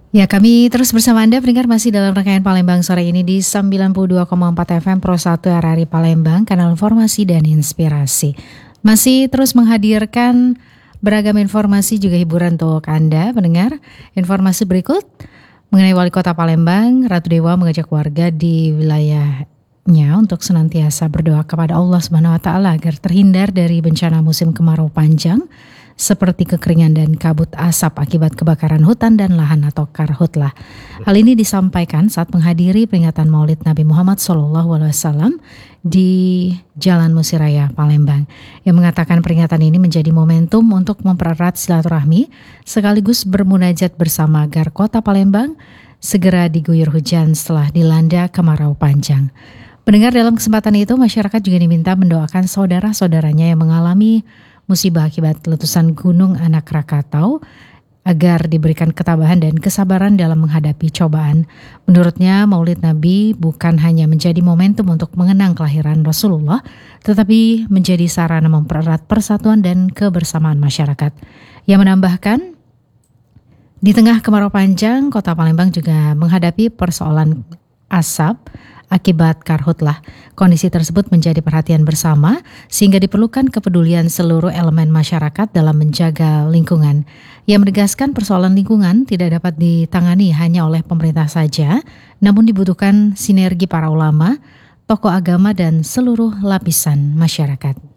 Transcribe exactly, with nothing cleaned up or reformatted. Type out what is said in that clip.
Ya, kami terus bersama Anda pendengar masih dalam rangkaian Palembang sore ini di sembilan puluh dua koma empat F M Pro satu R R I Palembang, kanal informasi dan inspirasi. Masih terus menghadirkan beragam informasi juga hiburan untuk Anda pendengar. Informasi berikut mengenai Wali Kota Palembang, Ratu Dewa mengajak warga di wilayahnya untuk senantiasa berdoa kepada Allah Subhanahu wa taala agar terhindar dari bencana musim kemarau panjang seperti kekeringan dan kabut asap akibat kebakaran hutan dan lahan atau karhutlah. Hal ini disampaikan saat menghadiri peringatan Maulid Nabi Muhammad shallallahu alaihi wasallam di Jalan Musiraya, Palembang. Yang mengatakan peringatan ini menjadi momentum untuk mempererat silaturahmi sekaligus bermunajat bersama agar kota Palembang segera diguyur hujan setelah dilanda kemarau panjang. Pendengar, dalam kesempatan itu masyarakat juga diminta mendoakan saudara-saudaranya yang mengalami musibah akibat letusan Gunung Anak Rakatau agar diberikan ketabahan dan kesabaran dalam menghadapi cobaan. Menurutnya, Maulid Nabi bukan hanya menjadi momentum untuk mengenang kelahiran Rasulullah, tetapi menjadi sarana mempererat persatuan dan kebersamaan masyarakat. Ia menambahkan, di tengah kemarau panjang, Kota Palembang juga menghadapi persoalan asap akibat karhutlah. Kondisi tersebut menjadi perhatian bersama sehingga diperlukan kepedulian seluruh elemen masyarakat dalam menjaga lingkungan. Ia menegaskan persoalan lingkungan tidak dapat ditangani hanya oleh pemerintah saja, namun dibutuhkan sinergi para ulama, tokoh agama dan seluruh lapisan masyarakat.